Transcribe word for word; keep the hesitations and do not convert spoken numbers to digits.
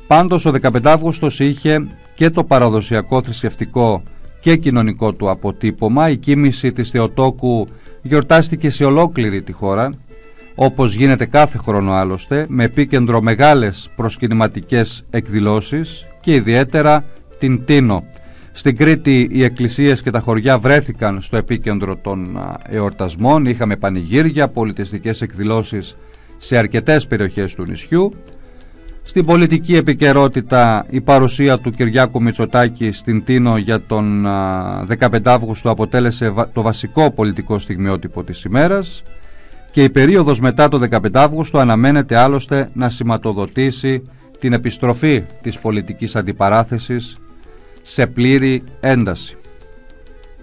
Πάντως ο δεκαπέντε Αυγούστος είχε και το παραδοσιακό θρησκευτικό και κοινωνικό του αποτύπωμα. Η κοίμηση της Θεοτόκου γιορτάστηκε σε ολόκληρη τη χώρα, όπως γίνεται κάθε χρόνο άλλωστε, με επίκεντρο μεγάλες προσκυνηματικές εκδηλώσεις και ιδιαίτερα την Τίνο. Στην Κρήτη οι εκκλησίες και τα χωριά βρέθηκαν στο επίκεντρο των εορτασμών. Είχαμε πανηγύρια, πολιτιστικές εκδηλώσεις σε αρκετές περιοχές του νησιού. Στην πολιτική επικαιρότητα η παρουσία του Κυριάκου Μητσοτάκη στην Τίνο για τον δεκαπέντε Αυγούστου αποτέλεσε το βασικό πολιτικό στιγμιότυπο της ημέρας και η περίοδος μετά το δεκαπέντε Αυγούστου αναμένεται άλλωστε να σηματοδοτήσει την επιστροφή της πολιτικής αντιπαράθεσης σε πλήρη ένταση.